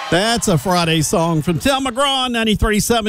That's a Friday song from Tim McGraw, 93.7